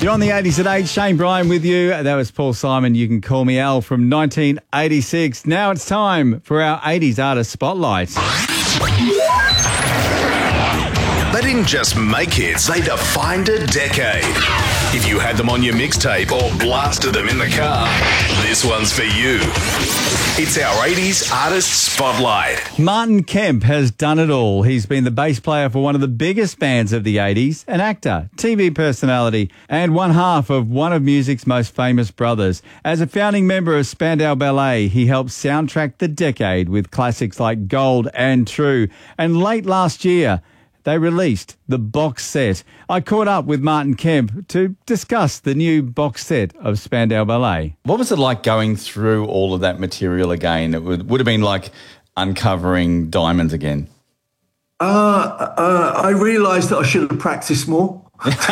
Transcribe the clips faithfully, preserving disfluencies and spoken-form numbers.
You're on the eighties at eight. Shane Bryan with you. That was Paul Simon. You can call me Al from nineteen eighty-six. Now it's time for our eighties Artist Spotlight. They didn't just make hits, they defined a decade. If you had them on your mixtape or blasted them in the car, this one's for you. It's our eighties Artist Spotlight. Martin Kemp has done it all. He's been the bass player for one of the biggest bands of the eighties, an actor, T V personality, and one half of one of music's most famous brothers. As a founding member of Spandau Ballet, he helped soundtrack the decade with classics like Gold and True. And late last year, they released the box set. I caught up with Martin Kemp to discuss the new box set of Spandau Ballet. What was it like going through all of that material again? It would, would have been like uncovering diamonds again. Uh, uh, I realised that I should have practiced more.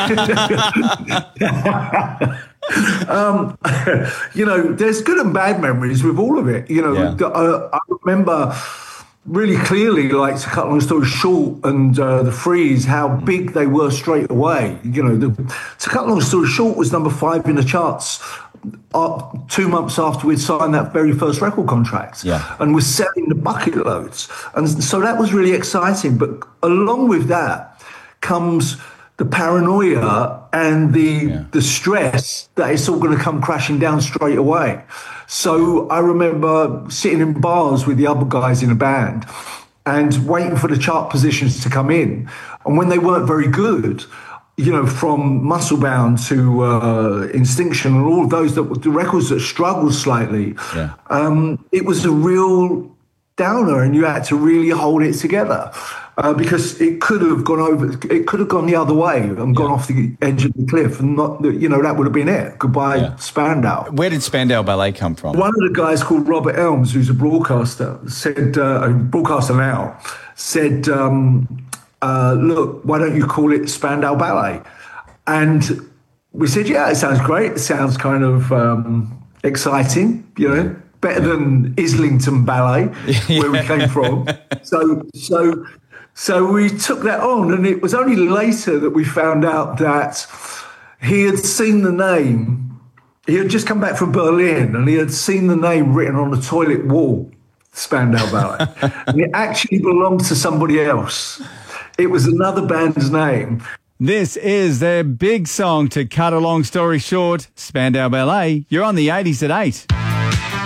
um, you know, there's good and bad memories with all of it. You know, yeah. I, I remember really clearly, like, to cut long story short, and uh, the Freeze, how big they were straight away. You know, the, to cut long story short was number five in the charts uh, two months after we'd signed that very first record contract. Yeah. And we're selling the bucket loads. And so that was really exciting. But along with that comes the paranoia and the yeah. the stress that it's all going to come crashing down straight away. So I remember sitting in bars with the other guys in a band and waiting for the chart positions to come in. And when they weren't very good, you know, from Musclebound to uh, Instinction and all of those, that the records that struggled slightly, yeah. um, it was a real downer, and you had to really hold it together. Uh, because it could have gone over, it could have gone the other way and gone yeah. off the edge of the cliff, and not, you know, that would have been it. Goodbye, yeah. Spandau. Where did Spandau Ballet come from? One of the guys called Robert Elms, who's a broadcaster, said, uh, a broadcaster now, said, um, uh, look, why don't you call it Spandau Ballet? And we said, yeah, it sounds great. It sounds kind of um, exciting, you know, better yeah. than Islington Ballet, where we came from. So, so. So we took that on, and it was only later that we found out that he had seen the name. He had just come back from Berlin, and he had seen the name written on the toilet wall, Spandau Ballet. And it actually belonged to somebody else. It was another band's name. This is their big song. To cut a long story short, Spandau Ballet. You're on the eighties at eight.